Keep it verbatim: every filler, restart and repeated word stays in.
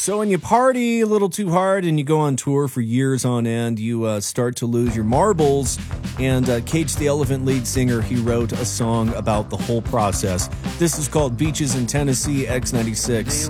So when you party a little too hard and you go on tour for years on end, you uh, start to lose your marbles. And uh, Cage the Elephant lead singer, he wrote a song about the whole process. This is called Beaches in Tennessee, X ninety-six.